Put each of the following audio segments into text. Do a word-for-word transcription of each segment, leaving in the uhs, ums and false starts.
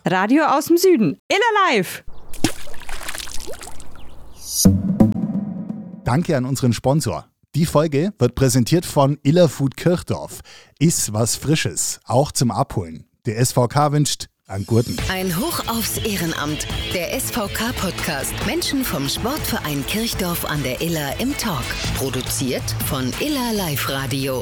Radio aus dem Süden. Iller live! Danke an unseren Sponsor. Die Folge wird präsentiert von Iller Food Kirchdorf. Iss was Frisches, auch zum Abholen. Der S V K wünscht an Gurten. Ein Hoch aufs Ehrenamt. Der S V K-Podcast. Menschen vom Sportverein Kirchdorf an der Iller im Talk. Produziert von Iller Live Radio.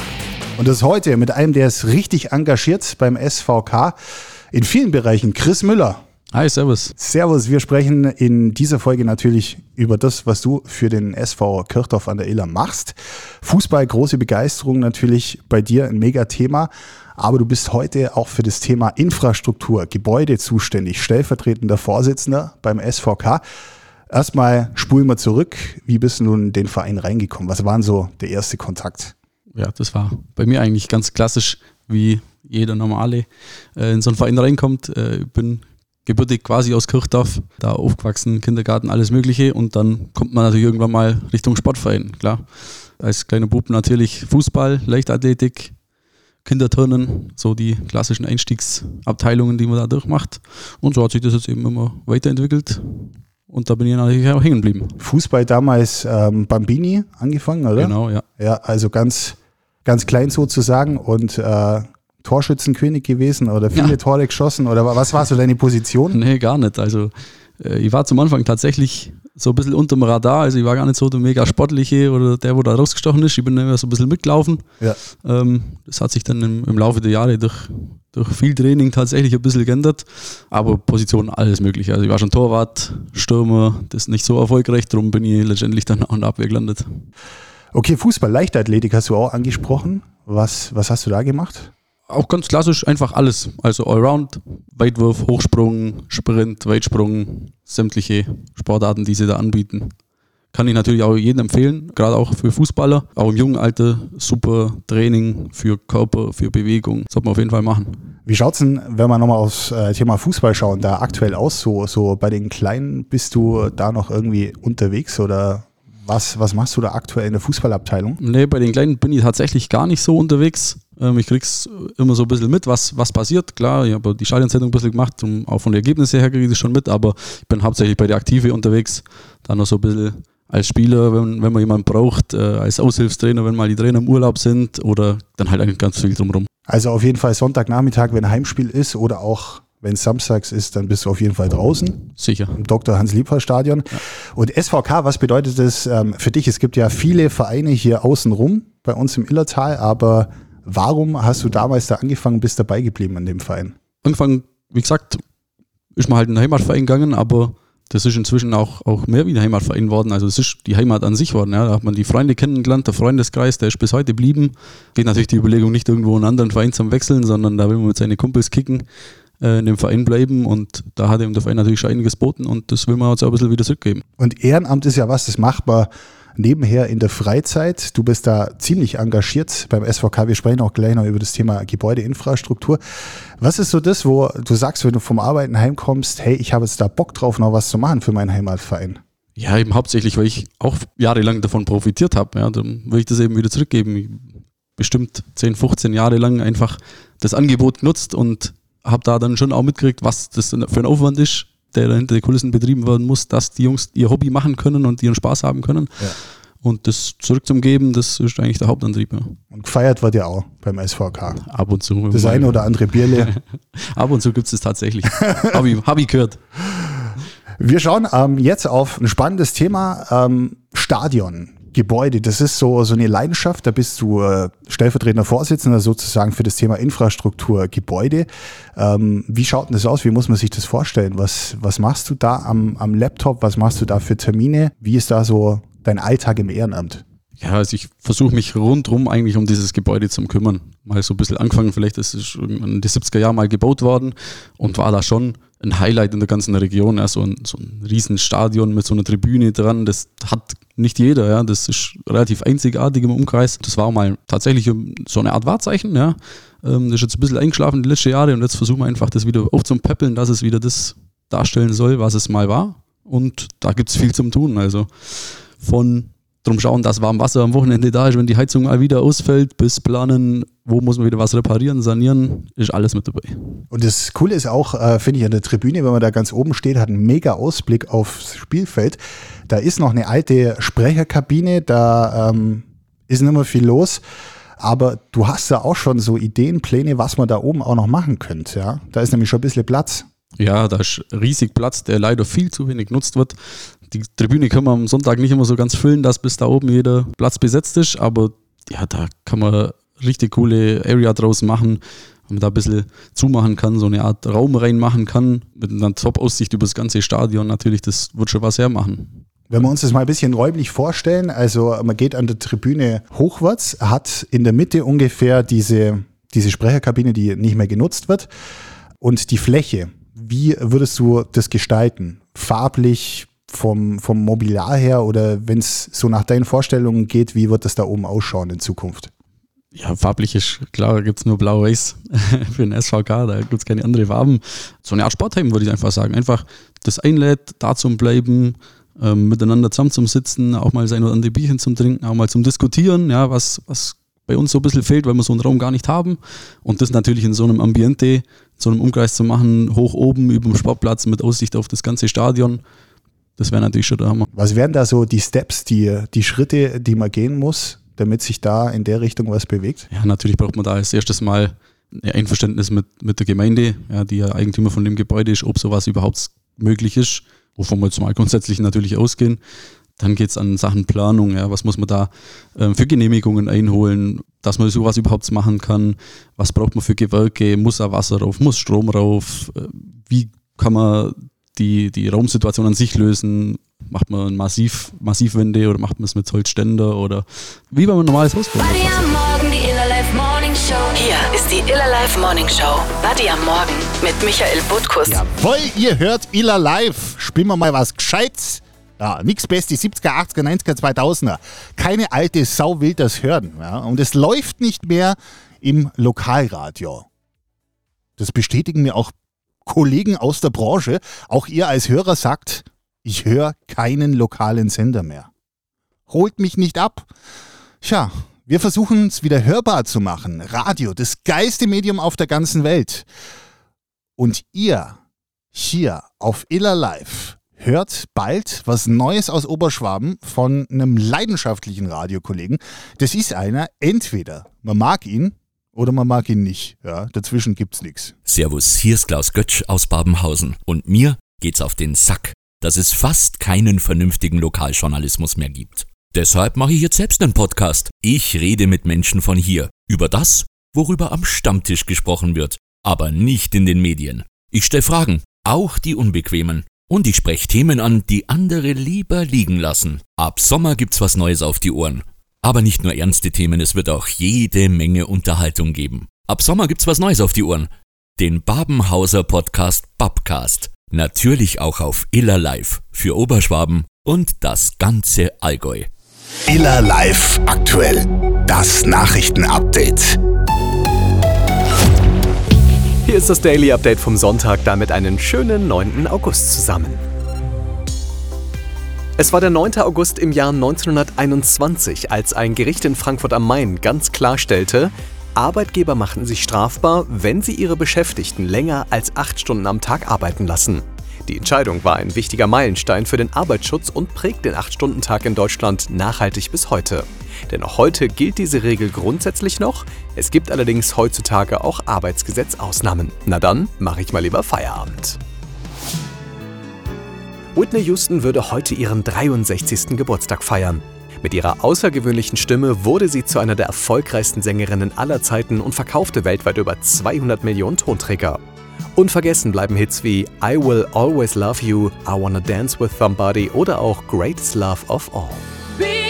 Und das heute mit einem, der ist richtig engagiert beim S V K in vielen Bereichen. Chris Müller. Hi, servus. Servus, wir sprechen in dieser Folge natürlich über das, was du für den S V Kirchdorf an der Iller machst. Fußball, große Begeisterung natürlich bei dir, ein Mega-Thema. Aber du bist heute auch für das Thema Infrastruktur, Gebäude zuständig, stellvertretender Vorsitzender beim S V K. Erstmal spulen wir zurück. Wie bist du nun in den Verein reingekommen? Was war denn so der erste Kontakt? Ja, das war bei mir eigentlich ganz klassisch, wie jeder Normale äh, in so einen Verein reinkommt. Ich äh, bin gebürtig quasi aus Kirchdorf, da aufgewachsen, Kindergarten, alles Mögliche. Und dann kommt man natürlich irgendwann mal Richtung Sportverein, klar. Als kleiner Bub natürlich Fußball, Leichtathletik, Kinderturnen, so die klassischen Einstiegsabteilungen, die man da durchmacht. Und so hat sich das jetzt eben immer weiterentwickelt. Und da bin ich natürlich auch hängen geblieben. Fußball damals ähm, Bambini angefangen, oder? Genau, ja. Ja, also ganz, ganz klein sozusagen und äh, Torschützenkönig gewesen oder viele ja. Tore geschossen oder was war so deine Position? Nee, gar nicht. Also äh, ich war zum Anfang tatsächlich so ein bisschen unterm Radar, also ich war gar nicht so der mega Sportliche oder der, wo da rausgestochen ist. Ich bin immer so ein bisschen mitgelaufen. Ja. Ähm, das hat sich dann im, im Laufe der Jahre durch, durch viel Training tatsächlich ein bisschen geändert. Aber Position alles mögliche. Also ich war schon Torwart, Stürmer, das ist nicht so erfolgreich, darum bin ich letztendlich dann auch in der Abwehr gelandet. Okay, Fußball, Leichtathletik hast du auch angesprochen. Was, was hast du da gemacht? Auch ganz klassisch, einfach alles. Also Allround, Weitwurf, Hochsprung, Sprint, Weitsprung, sämtliche Sportarten, die sie da anbieten. Kann ich natürlich auch jedem empfehlen, gerade auch für Fußballer. Auch im jungen Alter super Training für Körper, für Bewegung. Sollte man auf jeden Fall machen. Wie schaut es denn, wenn wir nochmal aufs äh, Thema Fußball schauen, da aktuell aus? So, so bei den Kleinen, bist du da noch irgendwie unterwegs oder was, was machst du da aktuell in der Fußballabteilung? Nee, bei den Kleinen bin ich tatsächlich gar nicht so unterwegs. Ähm, ich krieg's immer so ein bisschen mit, was, was passiert. Klar, ich habe die Stadionzeitung ein bisschen gemacht, und auch von den Ergebnissen her kriege ich das schon mit, aber ich bin hauptsächlich bei der Aktive unterwegs. Dann noch so ein bisschen als Spieler, wenn, wenn man jemanden braucht, äh, als Aushilfstrainer, wenn mal die Trainer im Urlaub sind oder dann halt eigentlich ganz viel drumherum. Also auf jeden Fall Sonntagnachmittag, wenn ein Heimspiel ist oder auch wenn es samstags ist, dann bist du auf jeden Fall draußen. Sicher. Im Doktor Hans-Liebhardt-Stadion. Ja. Und S V K, was bedeutet das ähm, für dich? Es gibt ja viele Vereine hier außenrum bei uns im Illertal, aber warum hast du damals da angefangen, bist dabei geblieben an dem Verein? Angefangen, wie gesagt, ist man halt in den Heimatverein gegangen, aber das ist inzwischen auch, auch mehr wie ein Heimatverein worden. Also es ist die Heimat an sich worden. Ja. Da hat man die Freunde kennengelernt, der Freundeskreis, der ist bis heute geblieben. Geht natürlich die Überlegung nicht irgendwo in einen anderen Verein zum Wechseln, sondern da will man mit seinen Kumpels kicken, äh, in dem Verein bleiben und da hat eben der Verein natürlich schon einiges geboten und das will man jetzt auch ein bisschen wieder zurückgeben. Und Ehrenamt ist ja was, das macht man nebenher in der Freizeit. Du bist da ziemlich engagiert beim S V K. Wir sprechen auch gleich noch über das Thema Gebäudeinfrastruktur. Was ist so das, wo du sagst, wenn du vom Arbeiten heimkommst, hey, ich habe jetzt da Bock drauf, noch was zu machen für meinen Heimatverein? Ja, eben hauptsächlich, weil ich auch jahrelang davon profitiert habe. Ja, dann will ich das eben wieder zurückgeben. Bestimmt zehn, fünfzehn Jahre lang einfach das Angebot genutzt und habe da dann schon auch mitgekriegt, was das für ein Aufwand ist, der da hinter den Kulissen betrieben werden muss, dass die Jungs ihr Hobby machen können und ihren Spaß haben können. Ja. Und das zurückzugeben, das ist eigentlich der Hauptantrieb. Ja. Und gefeiert wird ja auch beim S V K. Ab und zu. Das eine oder andere Bierle. Ab und zu gibt es das tatsächlich. Habe ich, hab ich gehört. Wir schauen ähm, jetzt auf ein spannendes Thema, ähm, Stadion. Gebäude, das ist so, so eine Leidenschaft, da bist du äh, stellvertretender Vorsitzender sozusagen für das Thema Infrastruktur, Gebäude. Ähm, wie schaut denn das aus? Wie muss man sich das vorstellen? Was, was machst du da am, am Laptop? Was machst du da für Termine? Wie ist da so dein Alltag im Ehrenamt? Ja, also ich versuche mich rundherum eigentlich um dieses Gebäude zu kümmern. Mal so ein bisschen angefangen, vielleicht ist es in den siebziger Jahren mal gebaut worden und war da schon ein Highlight in der ganzen Region. Ja, so ein, so ein Riesenstadion mit so einer Tribüne dran, das hat nicht jeder. Ja, das ist relativ einzigartig im Umkreis. Das war auch mal tatsächlich so eine Art Wahrzeichen. Ja. Das ist jetzt ein bisschen eingeschlafen die letzten Jahre und jetzt versuchen wir einfach das wieder aufzupäppeln, dass es wieder das darstellen soll, was es mal war. Und da gibt es viel zum Tun. Also von drum schauen, dass warm Wasser am Wochenende da ist, wenn die Heizung mal wieder ausfällt, bis planen, wo muss man wieder was reparieren, sanieren, ist alles mit dabei. Und das Coole ist auch, äh, finde ich, an der Tribüne, wenn man da ganz oben steht, hat einen mega Ausblick aufs Spielfeld. Da ist noch eine alte Sprecherkabine, da ähm, ist nicht mehr viel los. Aber du hast ja auch schon so Ideen, Pläne, was man da oben auch noch machen könnte. Ja? Da ist nämlich schon ein bisschen Platz. Ja, da ist riesig Platz, der leider viel zu wenig genutzt wird. Die Tribüne können wir am Sonntag nicht immer so ganz füllen, dass bis da oben jeder Platz besetzt ist. Aber ja, da kann man richtig coole Area draus machen, wenn man da ein bisschen zumachen kann, so eine Art Raum reinmachen kann, mit einer Top-Aussicht über das ganze Stadion. Natürlich, das wird schon was hermachen. Wenn wir uns das mal ein bisschen räumlich vorstellen, also man geht an der Tribüne hochwärts, hat in der Mitte ungefähr diese, diese Sprecherkabine, die nicht mehr genutzt wird, und die Fläche. Wie würdest du das gestalten? Farblich, vom, vom Mobiliar her, oder wenn es so nach deinen Vorstellungen geht, wie wird das da oben ausschauen in Zukunft? Ja, farblich ist klar, da gibt es nur blau-weiß für den S V K, da gibt es keine andere Farben. So eine Art Sportheim würde ich einfach sagen. Einfach das einlädt, da zum Bleiben, ähm, miteinander zusammen zum Sitzen, auch mal sein oder andere Bierchen zum Trinken, auch mal zum Diskutieren, ja, was, was bei uns so ein bisschen fehlt, weil wir so einen Raum gar nicht haben. Und das natürlich in so einem Ambiente, so einem Umkreis zu machen, hoch oben über dem Sportplatz mit Aussicht auf das ganze Stadion. Das wäre natürlich schon der Hammer. Was wären da so die Steps, die, die Schritte, die man gehen muss, damit sich da in der Richtung was bewegt? Ja, natürlich braucht man da als erstes mal ein Einverständnis mit, mit der Gemeinde, ja, die ja Eigentümer von dem Gebäude ist, ob sowas überhaupt möglich ist, wovon wir jetzt mal grundsätzlich natürlich ausgehen. Dann geht es an Sachen Planung, ja, was muss man da äh, für Genehmigungen einholen, dass man sowas überhaupt machen kann, was braucht man für Gewerke, muss da Wasser rauf, muss Strom rauf, äh, wie kann man die, die Raumsituation an sich lösen, macht man Massiv, Massivwände oder macht man es mit Holzständer oder wie wenn man ein normales Haus baut. Buddy am Morgen, die Iller Live Morning Show. Hier ist die Iller Live Morning Show. Buddy am Morgen mit Michael Butkus. Jawohl, ihr hört Iller Live. Spielen wir mal was Gescheites. Ja, nix Beste, siebziger, achtziger, neunziger, zweitausender. Keine alte Sau will das hören. Ja? Und es läuft nicht mehr im Lokalradio. Das bestätigen mir auch Kollegen aus der Branche. Auch ihr als Hörer sagt, ich höre keinen lokalen Sender mehr. Holt mich nicht ab. Tja, wir versuchen es wieder hörbar zu machen. Radio, das geilste Medium auf der ganzen Welt. Und ihr hier auf Iller Live hört bald was Neues aus Oberschwaben von einem leidenschaftlichen Radiokollegen. Das ist einer, entweder man mag ihn oder man mag ihn nicht. Ja, dazwischen gibt's nichts. Servus, hier ist Klaus Götsch aus Babenhausen. Und mir geht's auf den Sack, dass es fast keinen vernünftigen Lokaljournalismus mehr gibt. Deshalb mache ich jetzt selbst einen Podcast. Ich rede mit Menschen von hier über das, worüber am Stammtisch gesprochen wird, aber nicht in den Medien. Ich stelle Fragen, auch die unbequemen. Und ich spreche Themen an, die andere lieber liegen lassen. Ab Sommer gibt's was Neues auf die Ohren. Aber nicht nur ernste Themen, es wird auch jede Menge Unterhaltung geben. Ab Sommer gibt's was Neues auf die Ohren. Den Babenhauser Podcast Babcast. Natürlich auch auf Iller Live für Oberschwaben und das ganze Allgäu. Iller Live aktuell. Das Nachrichtenupdate. Hier ist das Daily Update vom Sonntag, damit einen schönen neunten August zusammen. Es war der neunte August im Jahr neunzehnhunderteinundzwanzig, als ein Gericht in Frankfurt am Main ganz klarstellte, Arbeitgeber machten sich strafbar, wenn sie ihre Beschäftigten länger als acht Stunden am Tag arbeiten lassen. Die Entscheidung war ein wichtiger Meilenstein für den Arbeitsschutz und prägt den acht-Stunden-Tag in Deutschland nachhaltig bis heute. Denn auch heute gilt diese Regel grundsätzlich noch. Es gibt allerdings heutzutage auch Arbeitsgesetzausnahmen. Na dann, mache ich mal lieber Feierabend. Whitney Houston würde heute ihren dreiundsechzigsten Geburtstag feiern. Mit ihrer außergewöhnlichen Stimme wurde sie zu einer der erfolgreichsten Sängerinnen aller Zeiten und verkaufte weltweit über zweihundert Millionen Tonträger. Unvergessen bleiben Hits wie I Will Always Love You, I Wanna Dance With Somebody oder auch Greatest Love of All.